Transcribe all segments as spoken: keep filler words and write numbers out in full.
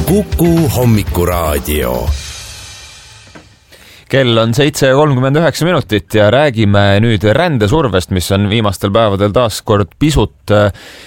Kuku hommikuraadio. Kell on seitse kolmkümmend üheksa minutit ja räägime nüüd rändesurvest, mis on viimastel päevadel taas kord pisut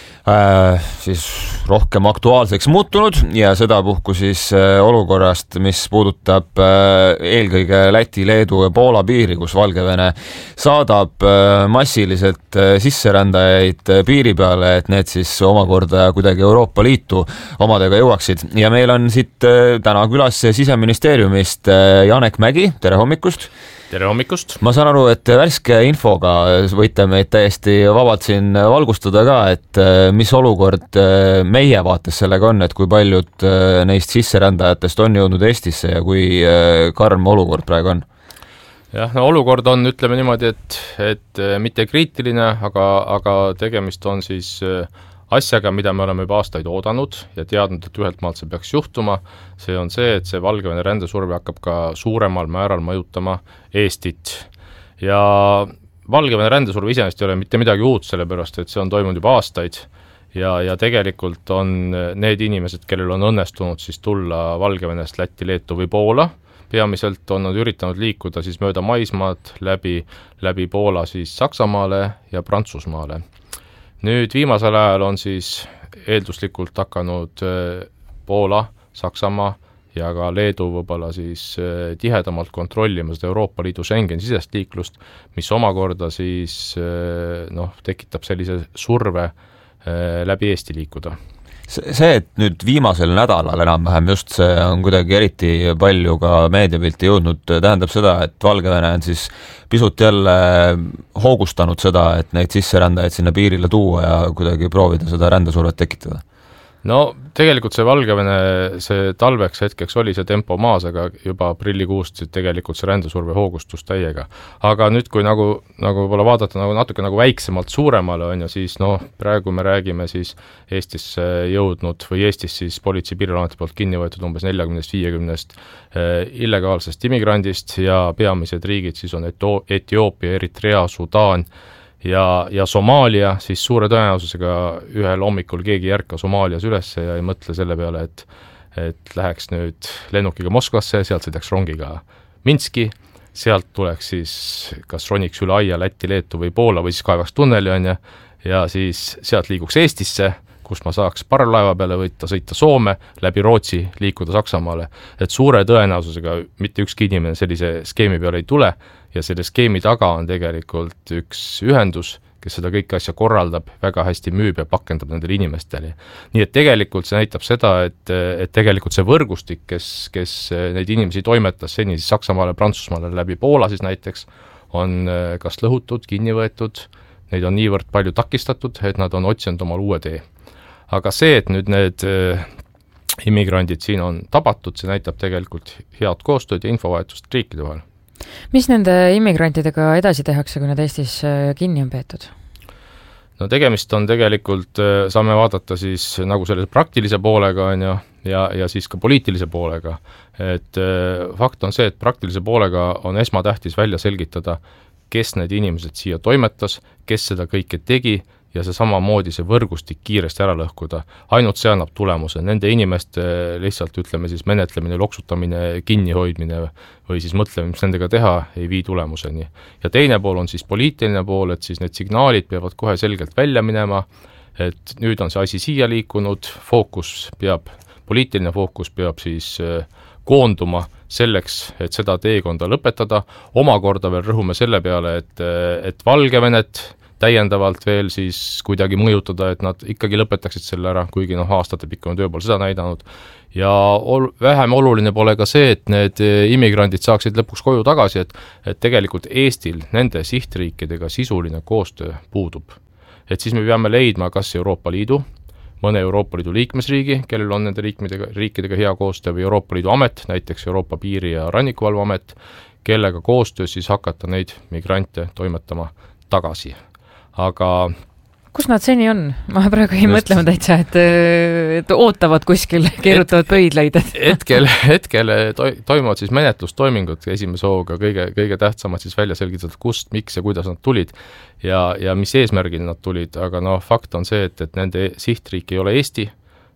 äh, siis rohkem aktuaalseks muutunud ja sedapuhku siis äh, olukorrast, mis puudutab äh, eelkõige Läti, Leedu ja Poola piiri, kus Valgevene saadab äh, massiliselt äh, sisserändajaid äh, piiri peale, et need siis omakorda kuidagi Euroopa Liitu omadega jõuaksid. Ja meil on siit äh, täna külas Siseministeeriumist äh, Janek Mägi, tere hommikust! Tere hommikust! Ma saan aru, et värske infoga võite meid täiesti vabalt siin valgustada ka, et mis olukord meie vaates sellega on, et kui paljud neist sisserändajatest on jõudnud Eestisse ja kui karm olukord praegu on? Jah, no olukord on, ütleme niimoodi, et, et mitte kriitiline, aga, aga tegemist on siis asjaga, mida me oleme juba aastaid oodanud ja teadnud, et ühelt maalt see peaks juhtuma. See on see, et see Valgevene rändesurve hakkab ka suuremal määral mõjutama Eestit. Ja Valgevene rändesurve iseenesest ei ole mitte midagi uut, sellepärast, et see on toimunud juba aastaid ja, ja tegelikult on need inimesed, kellel on õnnestunud siis tulla Valgevenest Lätti, Leetu või Poola, peamiselt on nad üritanud liikuda siis mööda maismaad läbi, läbi Poola siis Saksamaale ja Prantsusmaale. Nüüd viimasel ajal on siis eelduslikult hakanud Poola, Saksamaa ja ka Leedu võib-olla siis tihedamalt kontrollima seda Euroopa Liidu Schengen sisest liiklust, mis omakorda siis noh, tekitab sellise surve läbi Eesti liikuda. See, et nüüd viimasel nädalal enam-vähem just see on kuidagi eriti palju ka meediapilti jõudnud, tähendab seda, et Valgevene on siis pisut jälle hoogustanud seda, et neid sisserändajaid sinna piirile tuua ja kuidagi proovida seda rändesurvet tekitada. No tegelikult see Valgevene, see talveks hetkeks oli see tempo maas, aga juba aprillikuust tegelikult see rändesurve hoogustus täiega. Aga nüüd, kui nagu, nagu võib-olla vaadata nagu natuke nagu väiksemalt suuremale on ja siis noh, praegu me räägime siis Eestisse jõudnud või Eestis siis politsei piirivalvete poolt kinni võetud umbes neljakümnest viiekümnest illegaalsest immigrandist ja peamised riigid siis on Etioopia, Eritrea, Sudaan ja, ja Somaalia, siis suure tõenäosusega ühel hommikul keegi järka Somaalias üles ja ei mõtle selle peale, et, et läheks nüüd lennukiga Moskvasse, sealt sõidaks rongiga Minski, sealt tuleks siis kas roniks üle aia Lätti, Leetu või Poola või siis kaevaks tunneli on ja, ja siis sealt liiguks Eestisse, kus ma saaks parvlaeva peale võtta, sõita Soome, läbi Rootsi liikuda Saksamaale. Et suure tõenäosusega mitte ükski inimene sellise skeemi peale ei tule ja selle skeemi taga on tegelikult üks ühendus, kes seda kõike asja korraldab, väga hästi müüb ja pakendab nendele inimestele. Nii et tegelikult see näitab seda, et, et tegelikult see võrgustik, kes, kes neid inimesi toimetas seni siis Saksamaale, Prantsusmaale läbi Poola siis näiteks, on kas lõhutud, kinni võetud, neid on niivõrd palju takistatud, et nad on otsinud omal uue tee. Aga see, et nüüd need immigrandid siin on tabatud, see näitab tegelikult head koostööd ja infovahetust riikide vahel. Mis nende immigrantidega edasi tehakse, kui nad Eestis kinni on peetud? No tegemist on tegelikult, saame vaadata siis nagu selle praktilise poolega on ja, ja, ja siis ka poliitilise poolega. Et fakt on see, et praktilise poolega on esmatähtis välja selgitada, kes need inimesed siia toimetas, kes seda kõike tegi ja see samamoodi see võrgustik kiiresti ära lõhkuda. Ainult see annab tulemuse. Nende inimeste lihtsalt ütleme siis menetlemine, loksutamine, kinnihoidmine või siis mõtlemine, mis nendega teha, ei vii tulemuseni. Ja teine pool on siis poliitiline pool, et siis need signaalid peavad kohe selgelt välja minema, et nüüd on see asi siia liikunud, fookus peab, poliitiline fookus peab siis koonduma selleks, et seda teekonda lõpetada. Omakorda veel rõhume selle peale, et, et Valgevenet täiendavalt veel siis kuidagi mõjutada, et nad ikkagi lõpetaksid selle ära, kuigi noh, aastate pikkune töö pole seda näidanud. Ja ol, vähem oluline pole ka see, et need immigrandid saaksid lõpuks koju tagasi, et, et tegelikult Eestil nende sihtriikidega sisuline koostöö puudub. Et siis me peame leidma kas Euroopa Liidu, mõne Euroopa Liidu liikmesriigi, kellel on nende riikidega, riikidega hea koostöö või Euroopa Liidu amet, näiteks Euroopa Piiri- ja Rannikuvalveamet, kellega koostöö siis hakata neid migrante toimetama tagasi. Aga kus nad seni on? Ma praegu ei mõtlema täitsa, et, et ootavad kuskil, keerutavad et, pöidlaid. Hetkel, hetkel toimuvad siis menetlustoimingud esimese hooga, kõige, kõige tähtsamad siis välja selgitada, kust, miks ja kuidas nad tulid ja, ja mis eesmärgil nad tulid, aga noh, fakt on see, et, et nende sihtriik ei ole Eesti,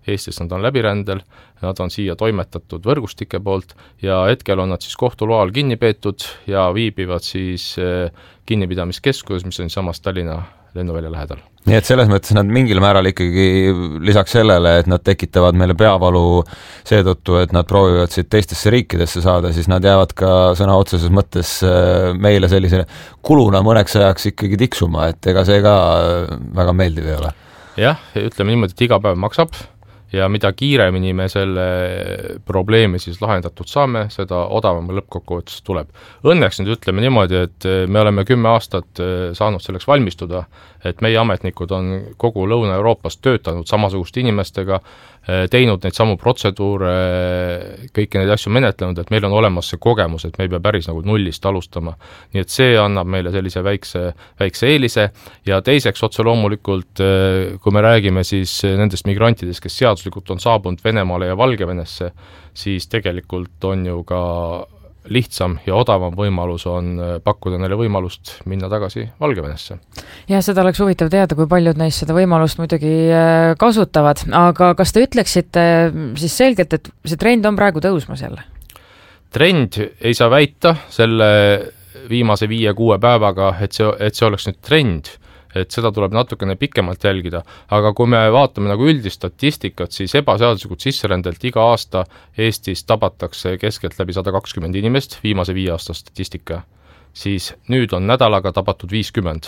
Eestis nad on läbirändel, nad on siia toimetatud võrgustike poolt ja hetkel on nad siis kohtuloal kinni peetud ja viibivad siis kinnipidamiskeskuses, mis on samas Tallinna lennuvälja lähedal. Nii et selles mõttes nad mingil määral ikkagi lisaks sellele, et nad tekitavad meile peavalu seetõttu, et nad proovivad siit teistesse riikidesse saada, siis nad jäävad ka sõna otseses mõttes meile sellise kuluna mõneks ajaks ikkagi tiksuma, et ega see ka väga meeldiv ei ole. Jah, ütleme niimoodi, et iga päev maksab ja mida kiiremini me selle probleemi siis lahendatud saame, seda odavam lõppkokkuvõttes tuleb. Õnneks nüüd ütleme niimoodi, et me oleme kümme aastat saanud selleks valmistuda, et meie ametnikud on kogu Lõuna-Euroopas töötanud samasuguste inimestega, teinud neid samu protseduure, kõiki neid asju menetlenud, et meil on olemas see kogemus, et me ei pea päris nagu nullist alustama. Nii et see annab meile sellise väikse, väikse eelise ja teiseks otse loomulikult, kui me räägime siis nendest migrantidest, kes seaduslikult on saabunud Venemaale ja Valgevenesse, siis tegelikult on ju ka lihtsam ja odavam võimalus on pakkuda neile võimalust minna tagasi Valgevenesse. Ja seda oleks huvitav teada, kui paljud neist seda võimalust muidugi kasutavad, aga kas te ütleksite siis selgelt, et see trend on praegu tõusmas jälle? Trend ei saa väita selle viimase viie-kuue päevaga, et see, et see oleks nüüd trend, et seda tuleb natukene pikemalt jälgida, aga kui me vaatame nagu üldist statistikat, siis ebaseaduslikult sisserändelt iga aasta Eestis tabatakse keskelt läbi sada kakskümmend inimest, viimase viie aasta statistika, siis nüüd on nädalaga tabatud viiskümmend.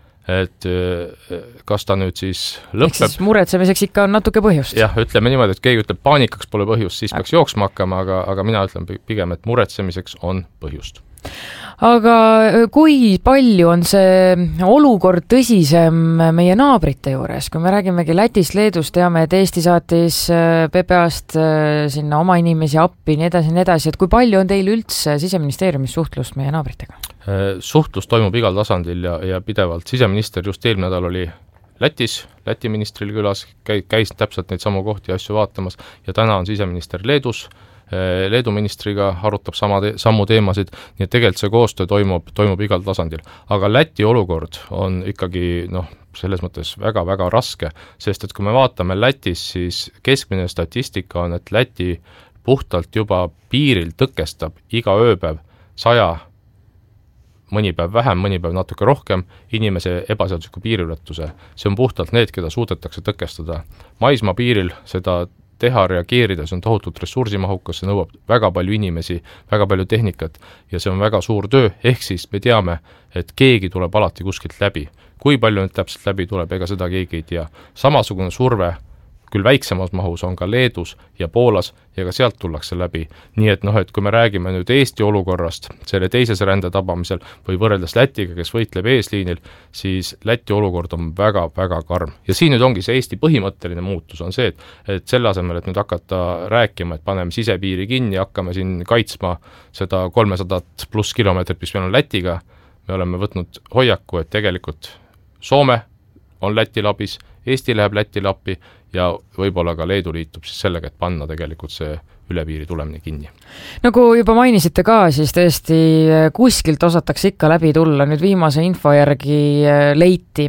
Et kas ta nüüd siis lõpeb... Eks siis muretsemiseks ikka on natuke põhjust. Jah, ütleme niimoodi, et keegi ütleb paanikaks pole põhjust, siis peaks jooksma hakkama, aga, aga mina ütlen pigem, et muretsemiseks on põhjust. Aga kui palju on see olukord tõsisem meie naabrite juures? Kui me räägimegi Lätist, Leedust, teame, et Eesti saatis P P A-st sinna oma inimesi appi, nii edasi, nii edasi, et kui palju on teil üldse Siseministeeriumis suhtlust meie naabritega? Suhtlus toimub igal tasandil ja, ja pidevalt. Siseminister just eelmine nädal oli Lätis, Läti ministril külas, käis, käis täpselt neid samu kohti ja asju vaatamas ja täna on siseminister Leedus, Leedu ministriga arutab sama te- sammu teemasid, nii et tegelikult see koostöö toimub, toimub igal tasandil. Aga Läti olukord on ikkagi noh, selles mõttes väga-väga raske, sest et kui me vaatame Lätis, siis keskmine statistika on, et Läti puhtalt juba piiril tõkestab iga ööpäev saja, mõni päev vähem, mõni päev natuke rohkem inimese ebaseadusliku piiriületuse. See on puhtalt need, keda suudetakse tõkestada. Maismaa piiril seda teha, reageerida, see on tohutult ressursimahukas, see nõuab väga palju inimesi, väga palju tehnikat ja see on väga suur töö, ehk siis me teame, et keegi tuleb alati kuskilt läbi. Kui palju nüüd täpselt läbi tuleb, ega seda keegi ei tea. Samasugune surve, küll väiksemas mahus on ka Leedus ja Poolas ja ka sealt tullakse läbi. Nii et noh, et kui me räägime nüüd Eesti olukorrast selle teises rände tabamisel või võrreldes Lätiga, kes võitleb eesliinil, siis Läti olukord on väga-väga karm. Ja siin nüüd ongi see Eesti põhimõtteline muutus on see, et, et selle asemel, et nüüd hakata rääkima, et paneme sisepiiri kinni, hakkame siin kaitsma seda kolmesadat pluss kilomeetrit, mis meil on Lätiga, me oleme võtnud hoiaku, et tegelikult Soome on Läti labis, Eesti läheb Läti lappi ja võib-olla ka Leedu liitub siis sellega, et panna tegelikult see üle piiri tulemine kinni. Nagu juba mainisite ka, siis tõesti kuskilt osatakse ikka läbi tulla. Nüüd viimase info järgi leiti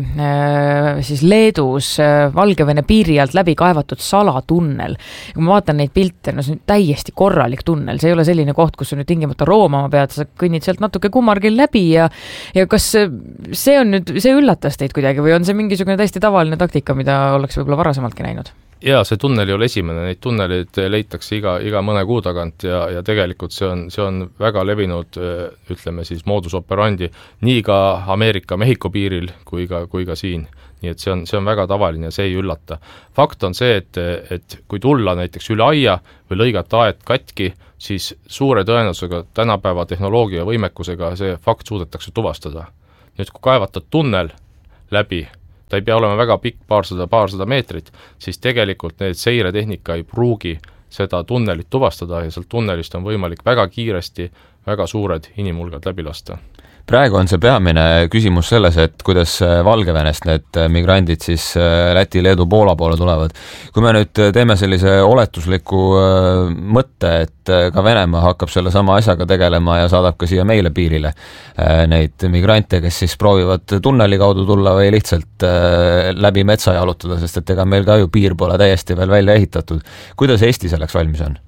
siis Leedus Valgevene piiri alt läbi kaevatud salatunnel. Kui ma vaatan neid pilte, no see on täiesti korralik tunnel. See ei ole selline koht, kus sa nüüd tingimata roomama pead, sa kõnnid sealt natuke kummargil läbi ja, ja kas see on nüüd, see üllatas teid kuidagi või on see mingisugune täiesti tavaline taktika, mida oleks võib-olla varasemaltki näinud? Jaa, see tunnel ei ole esimene, neid tunnelid leitakse iga, iga mõne kuu tagant ja, ja tegelikult see on, see on väga levinud, ütleme siis moodus operandi nii ka Ameerika-Mehhiko piiril kui ka, kui ka siin. Nii et see on, see on väga tavaline ja see ei üllata. Fakt on see, et, et kui tulla näiteks üle aia või lõigata aed katki, siis suure tõenäosusega tänapäeva tehnoloogia võimekusega see fakt suudetakse tuvastada. Nüüd kui kaevatad tunnel läbi, ta ei pea olema väga pikk, paarsada, paarsada meetrit, siis tegelikult need seiretehnika ei pruugi seda tunnelit tuvastada ja sealt tunnelist on võimalik väga kiiresti väga suured inimhulgad läbi lasta. praegu on see peamine küsimus selles, et kuidas Valgevenest need migrandid siis Läti, Leedu, Poola poole tulevad. Kui me nüüd teeme sellise oletusliku mõtte, et ka Venemaa hakkab selle sama asjaga tegelema ja saadab ka siia meile piirile neid migrante, kes siis proovivad tunneli kaudu tulla või lihtsalt läbi metsa jalutada, sest et ega meil ka ju piir pole täiesti veel välja ehitatud. Kuidas Eesti selleks valmis on?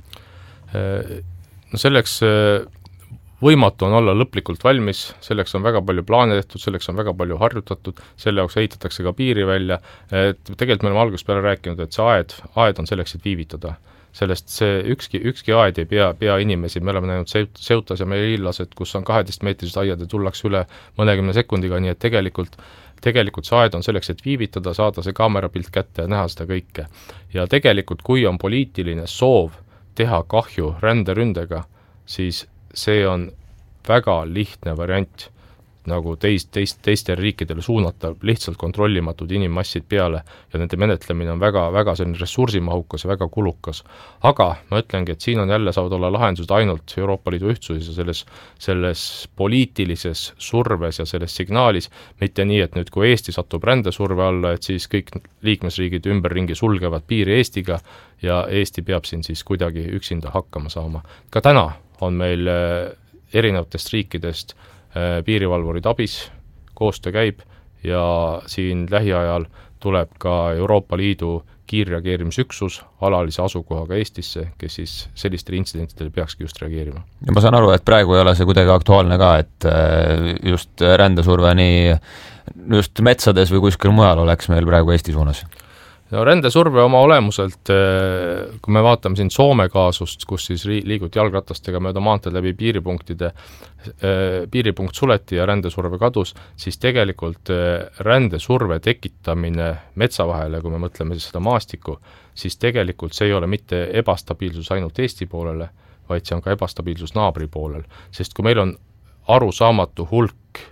No selleks võimatu on olla lõplikult valmis, selleks on väga palju plaane tehtud, selleks on väga palju harjutatud, selle jaoks ehitatakse ka piiri välja, et tegelikult me oleme algusest peale rääkinud, et see aed, aed on selleks, et viivitada. Sellest see ükski, ükski aed ei pea, pea inimesi, me oleme näinud Seutas ja Melillased, kus on kaheteistmeetrised aiad ja tullakse üle mõnekümne sekundiga, nii et tegelikult tegelikult see aed on selleks, et viivitada, saada see kaamerapilt kätte ja näha seda kõike. Ja tegelikult, kui on poliitiline soov teha kahju ränderündega, siis see on väga lihtne variant nagu teist, teist, teistele riikidele suunata lihtsalt kontrollimatud inimmassid peale ja nende menetlemine on väga, väga selline ressursimahukas ja väga kulukas. Aga ma ütlengi, et siin on jälle saavad olla lahendused ainult Euroopa Liidu ühtsuses ja selles, selles poliitilises surves ja selles signaalis, mitte nii, et nüüd kui Eesti satub rändesurve alla, et siis kõik liikmesriigid ümberringi sulgevad piiri Eestiga ja Eesti peab siin siis kuidagi üksinda hakkama saama. Ka täna on meil erinevatest riikidest piirivalvurid abis, koostöö käib ja siin lähiajal tuleb ka Euroopa Liidu kiirreageerimisüksus alalise asukohaga Eestisse, kes siis sellistele intsidentidele peakski just reageerima. Ja ma saan aru, et praegu ei ole see kuidagi aktuaalne ka, et just rändesurve nii just metsades või kuskil mujal oleks meil praegu Eesti suunas. No rändesurve oma olemuselt, kui me vaatame siin Soome kaasust, kus siis liiguti jalgratastega mööda maanteed läbi piiripunktide, piiripunkt suleti ja rändesurve kadus, siis tegelikult rändesurve tekitamine metsa vahele, kui me mõtleme siis seda maastikku, siis tegelikult see ei ole mitte ebastabiilsus ainult Eesti poolele, vaid see on ka ebastabiilsus naabri poolel. Sest kui meil on arusaamatu hulk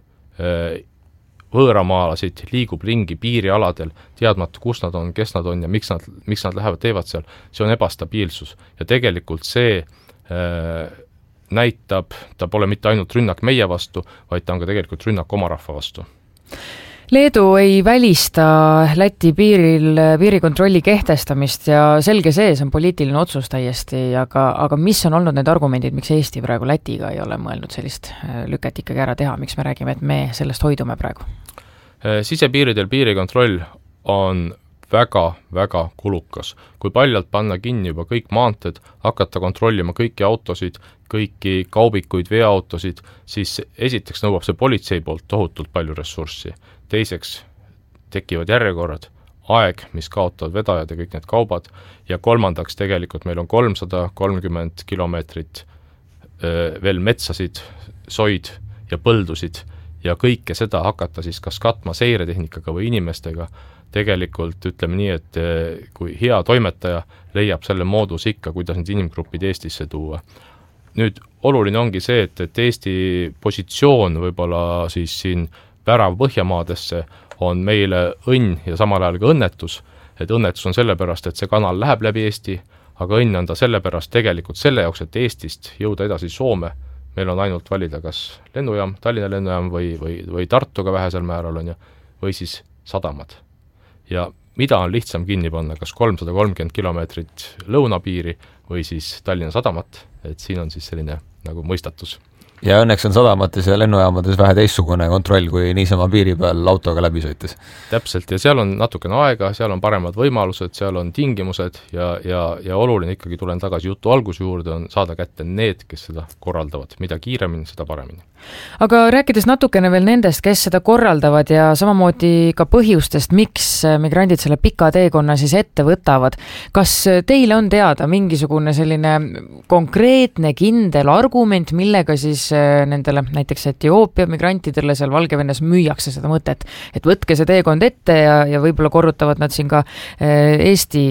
võõramaalasid liigub ringi piirialadel, teadmata, kus nad on, kes nad on ja miks nad, miks nad lähevad, teevad seal, see on ebastabiilsus. Ja tegelikult see äh, näitab, ta pole mitte ainult rünnak meie vastu, vaid ta on ka tegelikult rünnak oma rahva vastu. Leedu ei välista Läti piiril piirikontrolli kehtestamist ja selge see, see on poliitiline otsus täiesti, aga, aga mis on olnud need argumendid, miks Eesti praegu Lätiga ei ole mõelnud sellist lüket ikkagi ära teha, miks me räägime, et me sellest hoidume praegu? Sisepiiridel piirikontroll on väga-väga kulukas. Kui paljalt panna kinni juba kõik maanteed, hakata kontrollima kõiki autosid, kõiki kaubikuid, veoautosid, siis esiteks nõuab see politsei poolt tohutult palju ressurssi. Teiseks tekivad järjekorrad, aeg, mis kaotavad vedajad ja kõik need kaubad, ja kolmandaks tegelikult meil on kolmsada kolmkümmend kilomeetrit veel metsasid, soid ja põldusid ja kõike seda hakata siis kas katma seiretehnikaga või inimestega, tegelikult ütleme nii, et kui hea toimetaja leiab selle moodus ikka, kuidas need inimgrupid Eestisse tuua. Nüüd oluline ongi see, et, et Eesti positsioon võib-olla siis siin värav Põhjamaadesse on meile õnn ja samal ajal ka õnnetus, et õnnetus on sellepärast, et see kanal läheb läbi Eesti, aga õnn on ta sellepärast tegelikult selle jaoks, et Eestist jõuda edasi Soome, meil on ainult valida kas lennujaam, Tallinna lennujaam või, või, või Tartuga vähesel määral on ja, või siis sadamad. Ja mida on lihtsam kinni panna, kas kolmsada kolmkümmend kilomeetrit lõunapiiri või siis Tallinna sadamat, et siin on siis selline nagu mõistatus. Ja õnneks on sadamates ja lennujaamades vähe teistsugune kontroll, kui niisama piiri peal autoga läbi sõites. Täpselt, ja seal on natukene aega, seal on paremad võimalused, seal on tingimused ja, ja, ja oluline ikkagi tulen tagasi jutu alguse juurde, on saada kätte need, kes seda korraldavad. Mida kiiremini, seda paremini. Aga rääkides natukene veel nendest, kes seda korraldavad ja samamoodi ka põhjustest, miks migrandid selle pika teekonna siis ette võtavad, kas teile on teada mingisugune selline konkreetne kindel argument, millega siis nendele näiteks Etioopia migrantidele seal Valgevenes müüakse seda mõtet, et võtke see teekond ette ja, ja võib-olla korrutavad nad siin ka Eesti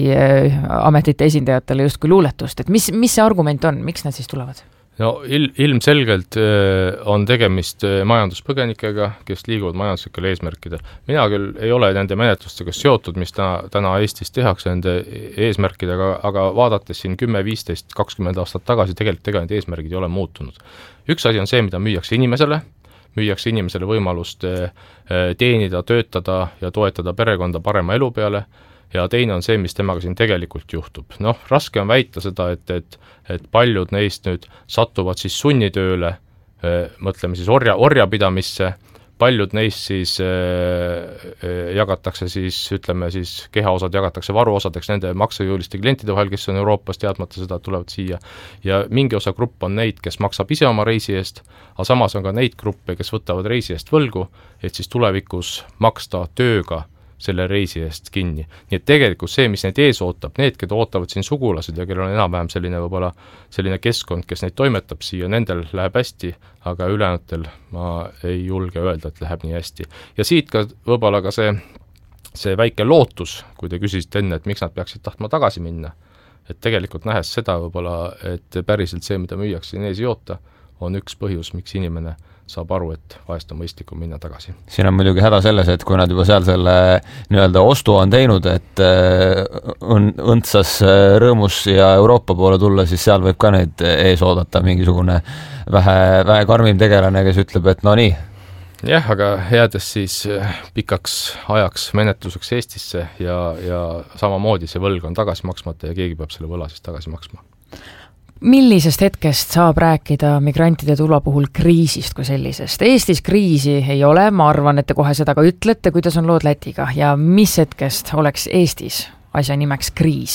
ametite esindajatele justkui luuletust, et mis, mis see argument on, miks nad siis tulevad? No il, ilmselgelt on tegemist majanduspõgenikega, kes liiguvad majanduslikele eesmärkidel. Mina küll ei ole nende menetlustega seotud, mis täna, täna Eestis tehakse nende eesmärkidega, aga vaadates siin kümme, viisteist, kakskümmend aastat tagasi, tegelikult tegelikult need eesmärgid ei ole muutunud. Üks asi on see, mida müüakse inimesele, müüakse inimesele võimalust teenida, töötada ja toetada perekonda parema elu peale, ja teine on see, mis temaga siin tegelikult juhtub. Noh, raske on väita seda, et, et, et paljud neist nüüd satuvad siis sunnitööle, mõtleme siis orja, orjapidamisse, paljud neist siis äh, jagatakse siis, ütleme siis, kehaosad jagatakse varuosadeks nende maksejõuliste klientide vahel, kes on Euroopas teadmata seda, tulevad siia. Ja mingi osa grupp on neid, kes maksab ise oma reisi eest, aga samas on ka neid gruppe, kes võtavad reisi eest võlgu, et siis tulevikus maksta tööga selle reisi eest kinni. Nii et tegelikult see, mis neid ees ootab, need, keda ootavad siin sugulased ja kellel on enam-vähem selline võib-olla selline keskkond, kes neid toimetab siia, nendel läheb hästi, aga ülejäänutel ma ei julge öelda, et läheb nii hästi. Ja siit ka võib-olla ka see, see väike lootus, kui te küsisite enne, et miks nad peaksid tahtma tagasi minna, et tegelikult nähes seda võib-olla, et päriselt see, mida müüakse siin ees ei oota, on üks põhjus, miks inimene saab aru, et vahest on mõistlikum minna tagasi. Siin on muidugi häda selles, et kui nad juba seal selle nii-öelda ostu on teinud, et on õndsas rõõmus ja Euroopa poole tulla, siis seal võib ka neid ees oodata mingisugune vähe, vähe karmim tegelane, kes ütleb, et no nii. Jah, aga jäädes siis pikaks ajaks menetluseks Eestisse ja, ja samamoodi see võlg on tagasi maksmata ja keegi peab selle võla siis tagasi maksma. Millisest hetkest saab rääkida migrantide tulo puhul kriisist kui sellisest? Eestis kriisi ei ole, ma arvan, et te kohe seda ka ütlete, kuidas on lood Lätiga ja mis hetkest oleks Eestis asja nimeks kriis?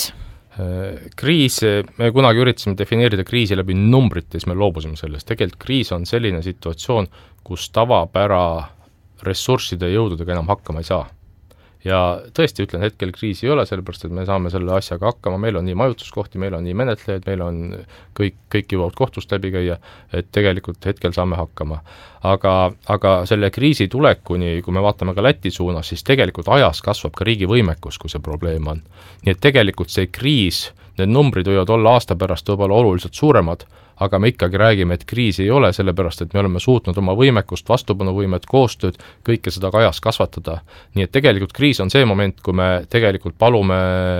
Kriis, me kunagi üritasime defineerida kriisi läbi numbrite, siis me loobusime sellest. Tegelikult kriis on selline situatsioon, kus tavapära ressursside ja jõududega enam hakkama ei saa. Ja tõesti ütlen, hetkel kriisi ei ole, sellepärast, et me saame selle asjaga hakkama, meil on nii majutuskohti, meil on nii menetlejaid, meil on kõik, kõik jõuavad kohtust läbi käia, et tegelikult hetkel saame hakkama. Aga, aga selle kriisi tulekuni, kui me vaatame ka Läti suunas, siis tegelikult ajas kasvab ka riigi võimekus, kui see probleem on. Nii et tegelikult see kriis, need numbrid võivad olla aasta pärast võib-olla oluliselt suuremad, aga me ikkagi räägime, et kriisi ei ole, sellepärast, et me oleme suutnud oma võimekust, vastupanuvõimet, koostööd, kõike seda ka ajas kasvatada. Nii et tegelikult kriis on see moment, kui me tegelikult palume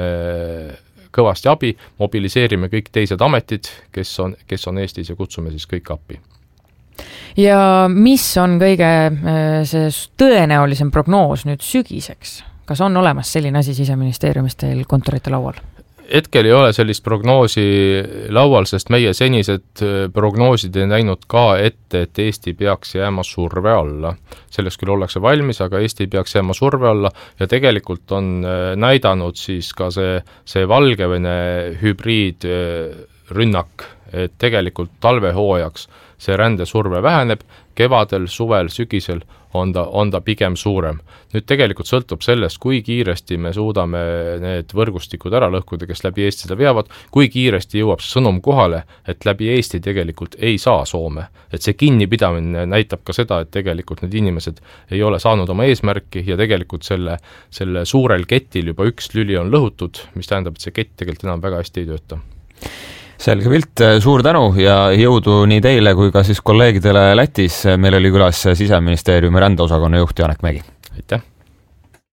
kõvasti abi, mobiliseerime kõik teised ametid, kes on, kes on Eestis ja kutsume siis kõik appi. Ja mis on kõige see tõenäolisem prognoos nüüd sügiseks? Kas on olemas selline asi Siseministeeriumis teil kontorite laual? Hetkel ei ole sellist prognoosi laual, sest meie senised prognoosid ei näinud ka ette, et Eesti peaks jääma surve alla. Sellest küll ollakse valmis, aga Eesti peaks jääma surve alla ja tegelikult on näidanud siis ka see, see Valgevene hübriidrünnak, et tegelikult talvehoojaks see rändesurve väheneb, kevadel, suvel, sügisel on ta, on ta pigem suurem. Nüüd tegelikult sõltub sellest, kui kiiresti me suudame need võrgustikud ära lõhkuda, kes läbi Eesti seda veavad, kui kiiresti jõuab see sõnum kohale, et läbi Eesti tegelikult ei saa Soome. Et see kinnipidamine näitab ka seda, et tegelikult need inimesed ei ole saanud oma eesmärki ja tegelikult selle, selle suurel ketil juba üks lüli on lõhutud, mis tähendab, et see kett tegelikult enam väga hästi ei tööta. Selge pilt, suur tänu ja jõudu nii teile kui ka siis kolleegidele Lätis. Meil oli külas Siseministeeriumi rändeosakonna juht Janek Mägi. Aitäh!